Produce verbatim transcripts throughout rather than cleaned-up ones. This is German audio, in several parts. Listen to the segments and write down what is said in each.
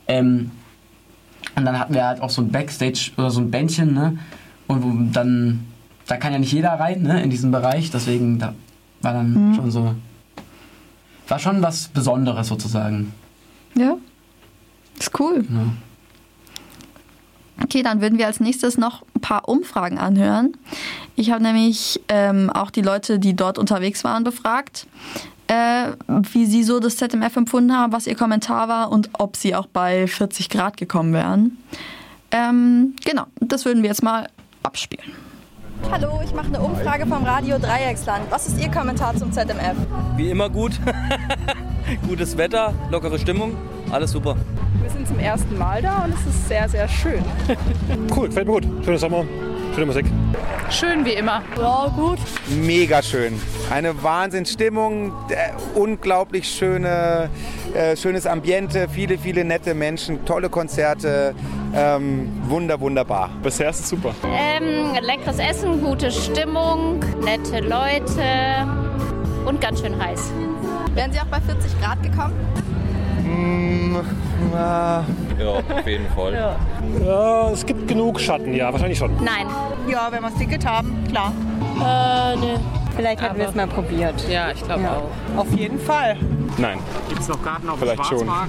Ähm, und dann hatten wir halt auch so ein Backstage oder so ein Bändchen, ne? Und wo dann, da kann ja nicht jeder rein, ne? In diesem Bereich, deswegen da war dann mhm. schon so, war schon was Besonderes sozusagen. Ja, ist cool. Ja. Okay, dann würden wir als nächstes noch ein paar Umfragen anhören. Ich habe nämlich ähm, auch die Leute, die dort unterwegs waren, befragt, äh, wie sie so das Z M F empfunden haben, was ihr Kommentar war und ob sie auch bei vierzig Grad gekommen wären. Ähm, genau, das würden wir jetzt mal abspielen. Hallo, ich mache eine Umfrage vom Radio Dreiecksland. Was ist Ihr Kommentar zum Z M F? Wie immer gut. Gutes Wetter, lockere Stimmung, alles super. Wir sind zum ersten Mal da und es ist sehr, sehr schön. Cool, gefällt mir gut. Schöner Sommer, schöne Musik. Schön wie immer. Ja, gut. Mega schön. Eine Wahnsinnsstimmung, äh, unglaublich schöne, äh, schönes Ambiente, viele, viele nette Menschen, tolle Konzerte. Ähm, wunder, wunderbar. Bisher ist es super. Ähm, leckeres Essen, gute Stimmung, nette Leute und ganz schön heiß. Wären Sie auch bei vierzig Grad gekommen? Mm, na. Ja, auf jeden Fall. Ja. Ja, es gibt genug Schatten, ja, wahrscheinlich schon. Nein. Ja, wenn wir das Ticket haben, klar. Äh, ne. Vielleicht hätten wir es mal probiert. Ja, ich glaube Ja. auch. Auf jeden Fall. Nein. Gibt es noch Karten auf dem Vielleicht schon. Schwarzmarkt?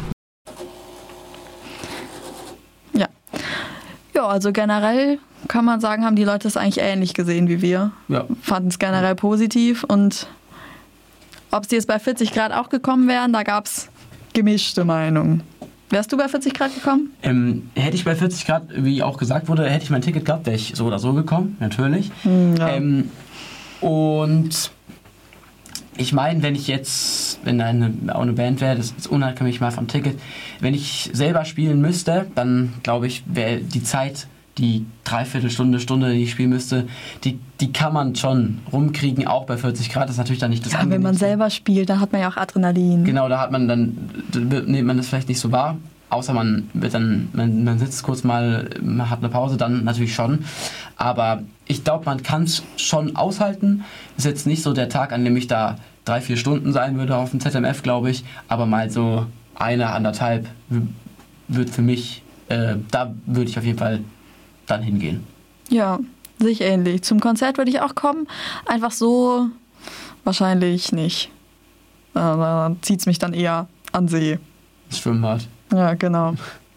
Ja. Ja, also generell kann man sagen, haben die Leute es eigentlich ähnlich gesehen wie wir. Ja. Fanden es generell positiv und ob sie jetzt bei vierzig Grad auch gekommen wären, da gab es gemischte Meinungen. Wärst du bei vierzig Grad gekommen? Ähm, hätte ich bei vierzig Grad, wie auch gesagt wurde, hätte ich mein Ticket gehabt, wäre ich so oder so gekommen, natürlich. Ja. Ähm, und ich meine, wenn ich jetzt, wenn eine, auch eine Band wäre, das ist unabhängig mal vom Ticket, wenn ich selber spielen müsste, dann glaube ich, wäre die Zeit, die Dreiviertelstunde, Stunde, die ich spielen müsste, die, die kann man schon rumkriegen, auch bei vierzig Grad. Das ist natürlich dann nicht das Ja, wenn man selber spielt, dann hat man ja auch Adrenalin. Genau, da hat man dann, nimmt man das vielleicht nicht so wahr, außer man wird dann, man, man sitzt kurz mal, man hat eine Pause, dann natürlich schon. Aber ich glaube, man kann es schon aushalten. Ist jetzt nicht so der Tag, an dem ich da drei, vier Stunden sein würde auf dem Z M F, glaube ich. Aber mal so eine, anderthalb wird für mich, äh, da würde ich auf jeden Fall dann hingehen. Ja, sich ähnlich. Zum Konzert würde ich auch kommen. Einfach so wahrscheinlich nicht. Da zieht es mich dann eher an See. Das Schwimmbad. Ja, genau.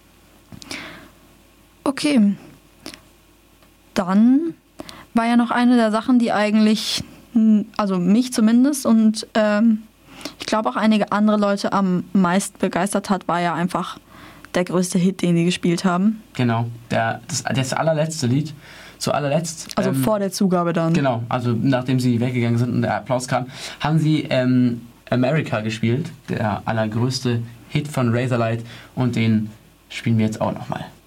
Okay. Dann war ja noch eine der Sachen, die eigentlich, also mich zumindest und ähm, ich glaube auch einige andere Leute am meisten begeistert hat, war ja einfach der größte Hit, den die gespielt haben. Genau, der, das, das allerletzte Lied, zu allerletzt. Also ähm, vor der Zugabe dann. Genau, also nachdem sie weggegangen sind und der Applaus kam, haben sie ähm, America gespielt, der allergrößte Hit von Razorlight, und den spielen wir jetzt auch nochmal.